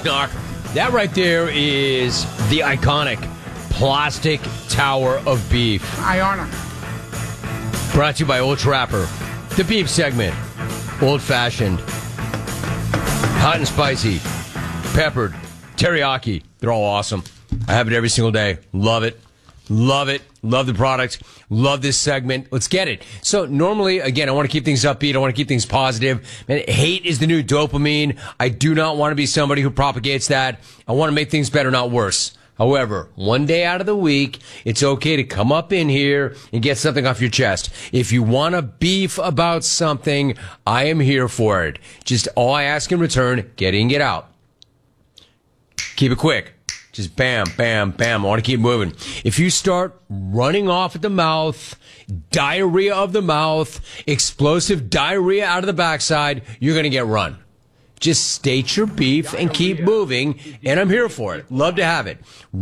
Knock, knock. That right there is the iconic plastic tower of beef. Iona. Brought to you by Old Trapper. The beef segment. Old-fashioned. Hot and spicy. Peppered. Teriyaki. They're all awesome. I have it every single day. Love it. Love it. Love the product. Love this segment. Let's get it. So normally, again, I want to keep things upbeat. I want to keep things positive. Man, hate is the new dopamine. I do not want to be somebody who propagates that. I want to make things better, not worse. However, one day out of the week, it's okay to come up in here and get something off your chest. If you want to beef about something, I am here for it. Just all I ask in return, get in, get out. Keep it quick. Just bam, bam, bam. I want to keep moving. If you start running off at the mouth, diarrhea of the mouth, explosive diarrhea out of the backside, you're going to get run. Just state your beef and keep moving, and I'm here for it. Love to have it.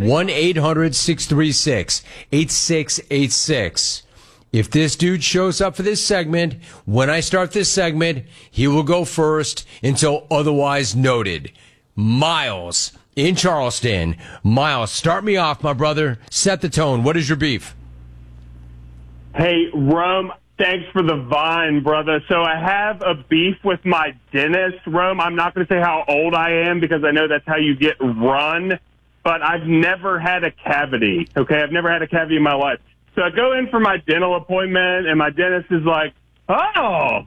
1-800-636-8686. If this dude shows up for this segment, when I start this segment, he will go first until otherwise noted. Miles in Charleston. Miles, start me off, my brother. Set the tone. What is your beef? Hey, Rome, thanks for the vine, brother. So I have a beef with my dentist, Rome. I'm not going to say how old I am because I know that's how you get run, but I've never had a cavity, okay? I've never had a cavity in my life. So I go in for my dental appointment, and my dentist is like, oh,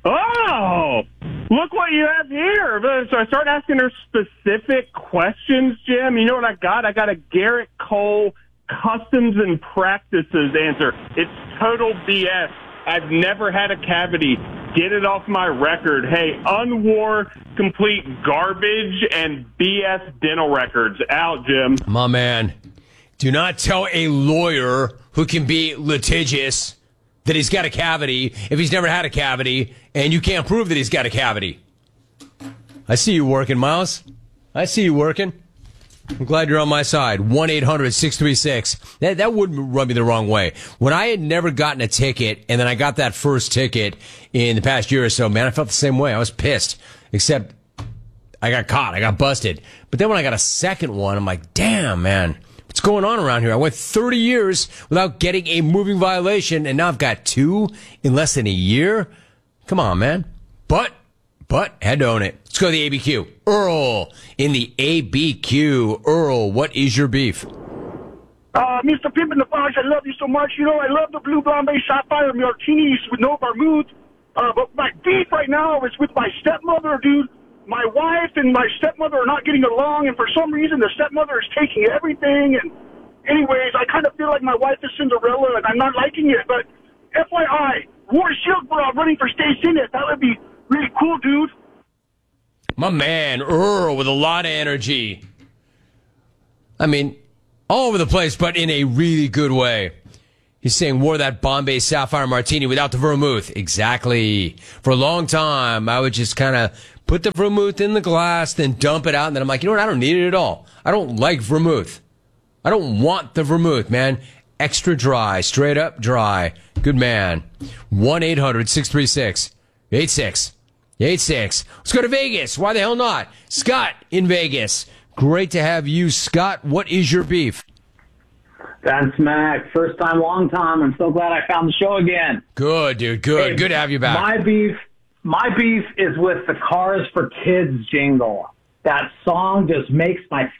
look what you have here. So I start asking her specific questions, Jim. You know what I got? I got a Garrett Cole Customs and Practices answer. It's total BS. I've never had a cavity. Get it off my record. Hey, unwore, complete garbage and BS dental records. Out, Jim. My man, do not tell a lawyer who can be litigious that he's got a cavity if he's never had a cavity, and you can't prove that he's got a cavity. I see you working, Miles. I see you working. I'm glad you're on my side. 1-800-636. That wouldn't rub me the wrong way. When I had never gotten a ticket, and then I got that first ticket in the past year or so, man, I felt the same way. I was pissed. Except I got caught. I got busted. But then when I got a second one, I'm like, damn, man. What's going on around here? I went 30 years without getting a moving violation, and now I've got 2 in less than a year? Come on, man. But, had to own it. Let's go to the ABQ. Earl in the ABQ. Earl, what is your beef? Mr. Pimpin' the Fox, I love you so much. You know, I love the Blue Bombay Sapphire Martinis with no vermouth. But my beef right now is with my stepmother, dude. My wife and my stepmother are not getting along, and for some reason the stepmother is taking everything. And anyways, I kind of feel like my wife is Cinderella, and I'm not liking it. But FYI, War Shield Bra running for state senate. That would be really cool, dude. My man, Earl, with a lot of energy. I mean, all over the place, but in a really good way. He's saying, wore that Bombay Sapphire Martini without the vermouth. Exactly. For a long time, I would just kind of put the vermouth in the glass, then dump it out, and then I'm like, you know what? I don't need it at all. I don't like vermouth. I don't want the vermouth, man. Extra dry, straight up dry. Good man. 1-800-636-8686. Let's go to Vegas. Why the hell not? Scott in Vegas. Great to have you, Scott. What is your beef? That's Mac. First time, long time. I'm so glad I found the show again. Good, dude. Good. Hey, good to have you back. My beef is with the Cars for Kids jingle. That song just makes my